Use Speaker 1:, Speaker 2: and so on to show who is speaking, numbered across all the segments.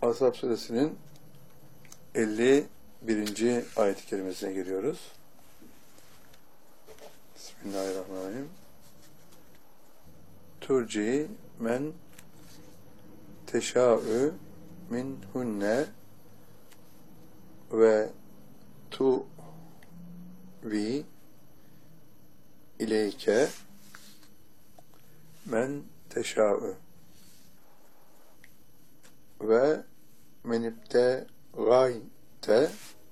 Speaker 1: Ahzab suresinin 51. ayet-i kerimesine geliyoruz. Bismillahirrahmanirrahim. Turci men teşâ'ü minhunne ve tu'vi ileyke men teşâ'ü ve menipte gayte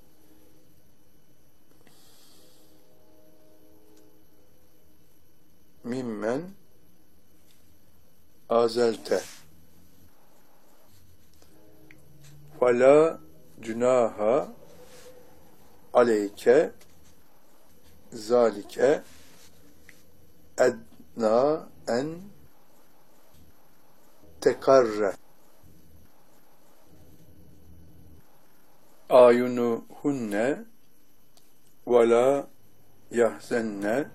Speaker 1: mimmen azelte fala cunaha aleyke zalike edna en tekarre ayunuhunne ve la yahzenne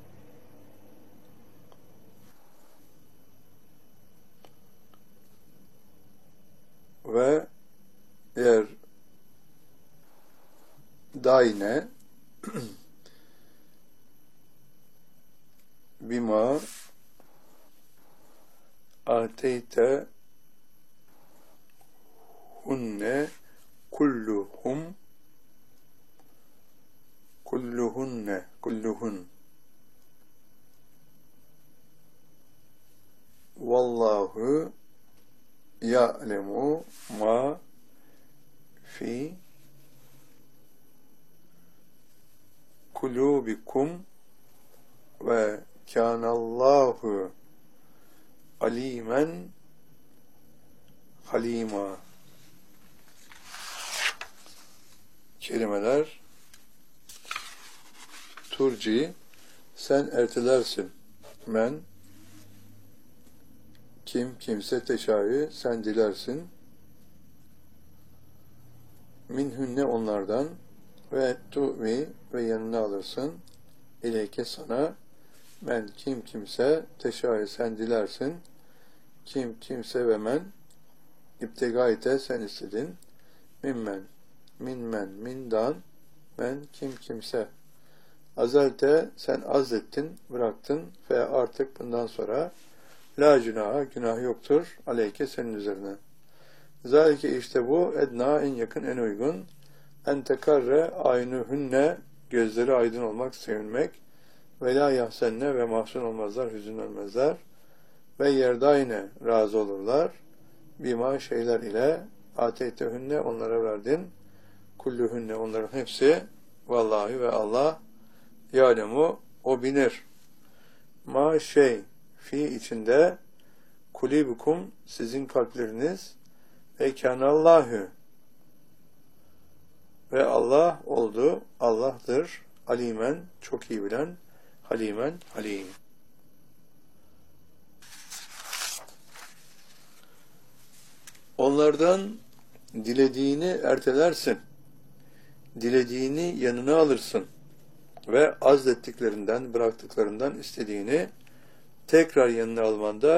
Speaker 1: ve eğer dayne bima ateyte hunne kulluhunne vallahu ya'lemu ma fi kulubikum ve kânallâhu alîmen halîmâ. Kelimeler: turci, sen ertelersin. Men, kimse, teşâ'ü, sen dilersin. Minhünne, onlardan, ve tu'vi, ve yanına alırsın. İleyke, sana. Men, kimse, teşâ'ü, sen dilersin. Kimse ve men, İbtegâite, sen istedin. Mindan, men, kimse. Azelte, sen azlettin, bıraktın ve artık bundan sonra la günaha, günah yoktur, aleyke, senin üzerine. Zalike, işte bu, edna, en yakın, en uygun, en tekarre aynuhunne, gözleri aydın olmak, sevinmek, ve la yahsenne, ve mahzun olmazlar, hüzünlenmezler, ve yerdayne, razı olurlar, bima, şeyler ile, ateytehünne, onlara verdin, kulluhünne, onların hepsi, vallahi ve Allah, yâlemu, o bilir, ma, şey, fi, içinde, kulibukum, sizin kalpleriniz, ve kânallâhü, ve Allah oldu, Allah'tır, alimen, çok iyi bilen, halimen, halim. Onlardan dilediğini ertelersin, dilediğini yanına alırsın ve azlettiklerinden, bıraktıklarından istediğini tekrar yanına almanda